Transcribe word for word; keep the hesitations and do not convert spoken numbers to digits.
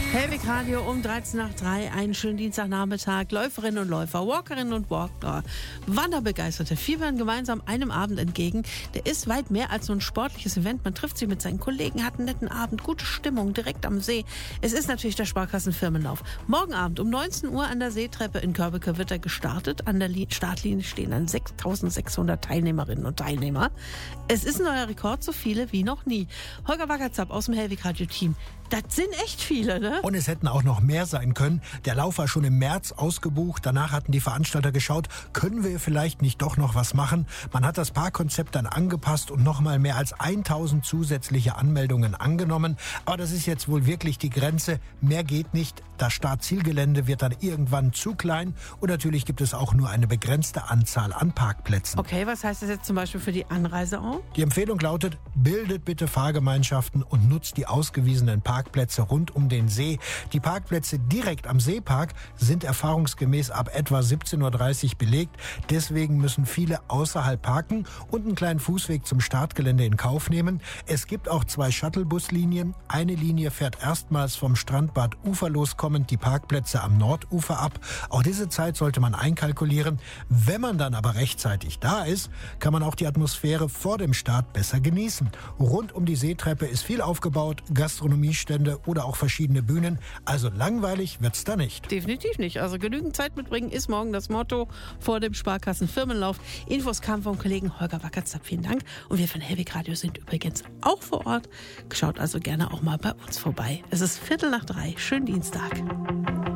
Hellwig Radio um dreizehn nach drei, einen schönen Dienstagnachmittag. Läuferinnen und Läufer, Walkerinnen und Walker, Wanderbegeisterte fiebern gemeinsam einem Abend entgegen. Der ist weit mehr als so ein sportliches Event. Man trifft sich mit seinen Kollegen, hat einen netten Abend, gute Stimmung, direkt am See. Es ist natürlich der Sparkassenfirmenlauf. Morgen Abend um neunzehn Uhr an der Seetreppe in Körbeke wird er gestartet. An der Startlinie stehen dann sechstausendsechshundert Teilnehmerinnen und Teilnehmer. Es ist ein neuer Rekord, so viele wie noch nie. Holger Wackerzapp aus dem Hellwig Radio Team. Das sind echt viele, ne? Und es hätten auch noch mehr sein können. Der Lauf war schon im März ausgebucht. Danach hatten die Veranstalter geschaut, können wir vielleicht nicht doch noch was machen? Man hat das Parkkonzept dann angepasst und noch mal mehr als tausend zusätzliche Anmeldungen angenommen. Aber das ist jetzt wohl wirklich die Grenze. Mehr geht nicht. Das Start-Ziel-Gelände wird dann irgendwann zu klein. Und natürlich gibt es auch nur eine begrenzte Anzahl an Parkplätzen. Okay, was heißt das jetzt zum Beispiel für die Anreise auch? Die Empfehlung lautet, bildet bitte Fahrgemeinschaften und nutzt die ausgewiesenen Parkplätze rund um den See. Die Parkplätze direkt am Seepark sind erfahrungsgemäß ab etwa siebzehn Uhr dreißig belegt. Deswegen müssen viele außerhalb parken und einen kleinen Fußweg zum Startgelände in Kauf nehmen. Es gibt auch zwei Shuttlebuslinien. Eine Linie fährt erstmals vom Strandbad uferlos kommend die Parkplätze am Nordufer ab. Auch diese Zeit sollte man einkalkulieren. Wenn man dann aber rechtzeitig da ist, kann man auch die Atmosphäre vor dem Start besser genießen. Rund um die Seetreppe ist viel aufgebaut, Gastronomiestände oder auch verschiedene Bühnen. Also langweilig wird's da nicht. Definitiv nicht. Also genügend Zeit mitbringen ist morgen das Motto vor dem Sparkassenfirmenlauf. Infos kamen vom Kollegen Holger Wackerzapp. Vielen Dank. Und wir von Hellwig Radio sind übrigens auch vor Ort. Schaut also gerne auch mal bei uns vorbei. Es ist Viertel nach drei. Schönen Dienstag.